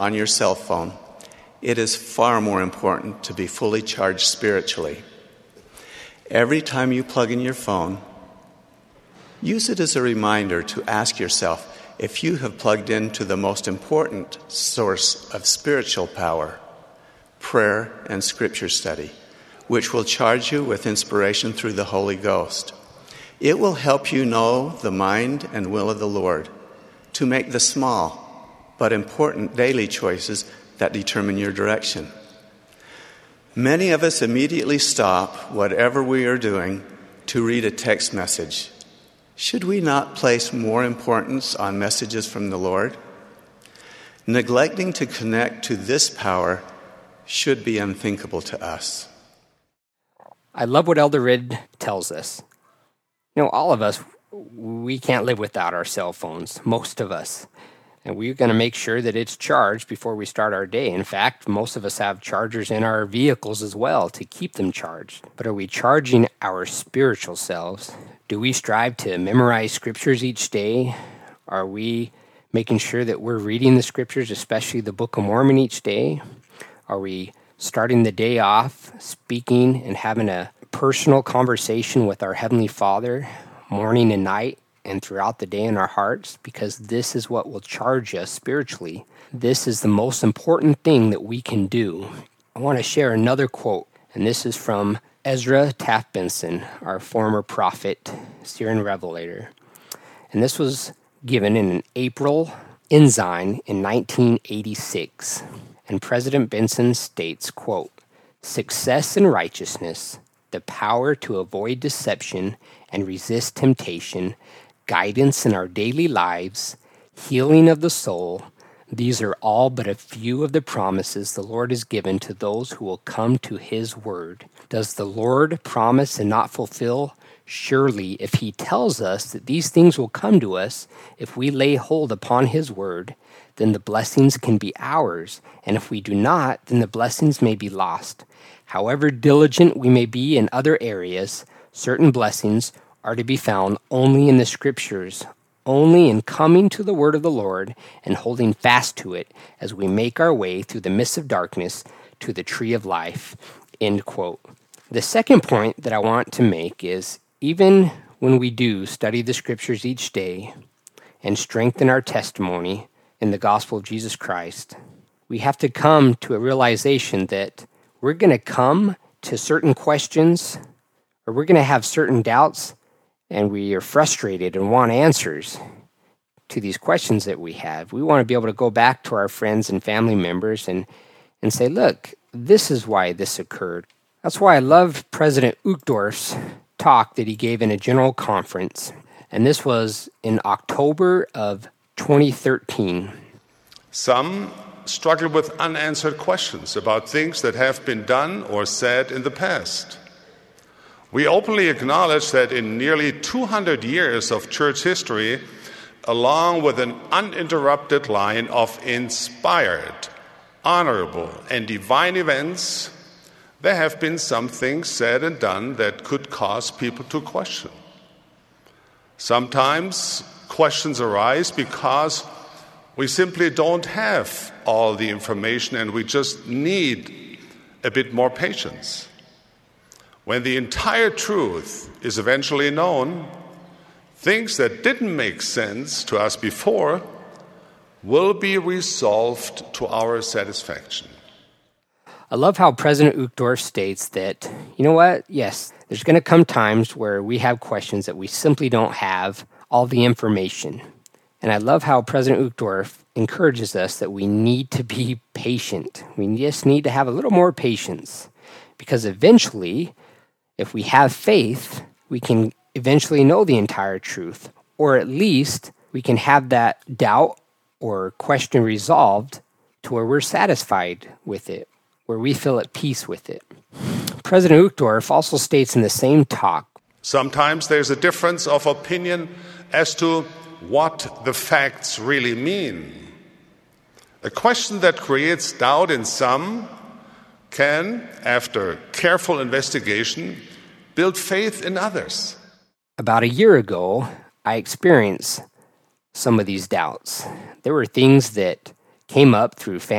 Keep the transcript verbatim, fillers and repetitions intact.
on your cell phone, it is far more important to be fully charged spiritually. Every time you plug in your phone, use it as a reminder to ask yourself if you have plugged into the most important source of spiritual power, prayer and scripture study, which will charge you with inspiration through the Holy Ghost. It will help you know the mind and will of the Lord to make the small but important daily choices that determine your direction. Many of us immediately stop whatever we are doing to read a text message. Should we not place more importance on messages from the Lord? Neglecting to connect to this power should be unthinkable to us. I love what Elder Ridd tells us. You know, all of us, we can't live without our cell phones, most of us. And we're going to make sure that it's charged before we start our day. In fact, most of us have chargers in our vehicles as well to keep them charged. But are we charging our spiritual selves? Do we strive to memorize scriptures each day? Are we making sure that we're reading the scriptures, especially the Book of Mormon, each day? Are we starting the day off speaking and having a personal conversation with our Heavenly Father, morning and night, and throughout the day in our hearts? Because this is what will charge us spiritually. This is the most important thing that we can do. I want to share another quote, and this is from Ezra Taft Benson, our former prophet, seer and revelator. And this was given in an April Ensign in nineteen eighty-six. And President Benson states, quote, "Success in righteousness, the power to avoid deception and resist temptation, guidance in our daily lives, healing of the soul, these are all but a few of the promises the Lord has given to those who will come to His word. Does the Lord promise and not fulfill? Surely, if He tells us that these things will come to us, if we lay hold upon His word, then the blessings can be ours, and if we do not, then the blessings may be lost. However diligent we may be in other areas, certain blessings are to be found only in the Scriptures, only in coming to the word of the Lord and holding fast to it as we make our way through the midst of darkness to the tree of life." End quote. The second point that I want to make is, even when we do study the Scriptures each day and strengthen our testimony in the gospel of Jesus Christ, we have to come to a realization that we're going to come to certain questions, or we're going to have certain doubts, and we are frustrated and want answers to these questions that we have. We want to be able to go back to our friends and family members and, and say, look, this is why this occurred. That's why I love President Uchtdorf's talk that he gave in a general conference. And this was in October of twenty thirteen. Some struggle with unanswered questions about things that have been done or said in the past. We openly acknowledge that in nearly two hundred years of church history, along with an uninterrupted line of inspired, honorable, and divine events, there have been some things said and done that could cause people to question. Sometimes questions arise because we simply don't have all the information and we just need a bit more patience. When the entire truth is eventually known, things that didn't make sense to us before will be resolved to our satisfaction. I love how President Uchtdorf states that, you know what, yes, there's going to come times where we have questions that we simply don't have all the information. And I love how President Uchtdorf encourages us that we need to be patient. We just need to have a little more patience, because eventually, if we have faith, we can eventually know the entire truth, or at least we can have that doubt or question resolved to where we're satisfied with it, where we feel at peace with it. President Uchtdorf also states in the same talk, sometimes there's a difference of opinion as to what the facts really mean. A question that creates doubt in some can, after careful investigation, build faith in others. About a year ago, I experienced some of these doubts. There were things that came up through